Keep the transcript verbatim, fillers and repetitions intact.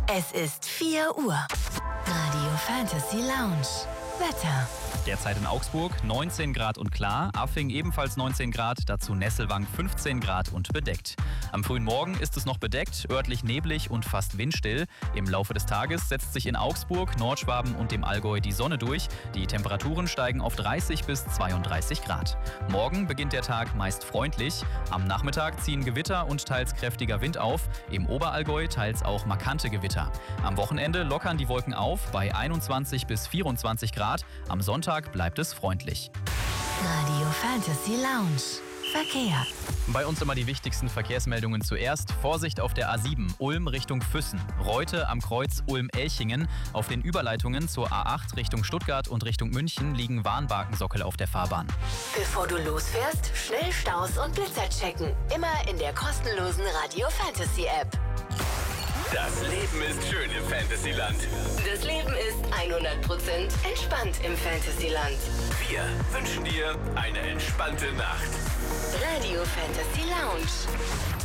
Es ist vier Uhr. Radio Fantasy Lounge. Wetter. Derzeit in Augsburg neunzehn Grad und klar, Affing ebenfalls neunzehn Grad, dazu Nesselwang fünfzehn Grad und bedeckt. Am frühen Morgen ist es noch bedeckt, örtlich neblig und fast windstill. Im Laufe des Tages setzt sich in Augsburg, Nordschwaben und dem Allgäu die Sonne durch. Die Temperaturen steigen auf dreißig bis zweiunddreißig Grad. Morgen beginnt der Tag meist freundlich. Am Nachmittag ziehen Gewitter und teils kräftiger Wind auf. Im Oberallgäu teils auch markante Gewitter. Am Wochenende lockern die Wolken auf bei einundzwanzig bis vierundzwanzig Grad. Am Sonntag bleibt es freundlich. Radio Fantasy Lounge. Verkehr. Bei uns immer die wichtigsten Verkehrsmeldungen zuerst. Vorsicht auf der A sieben, Ulm Richtung Füssen. Reute am Kreuz Ulm-Elchingen. Auf den Überleitungen zur A acht Richtung Stuttgart und Richtung München liegen Warnbarkensockel auf der Fahrbahn. Bevor du losfährst, schnell Staus und Blitzer checken. Immer in der kostenlosen Radio Fantasy App. Das Leben ist schön im Fantasyland. Das Leben ist hundert Prozent entspannt im Fantasyland. Wir wünschen dir eine entspannte Nacht. Radio Fantasy Lounge.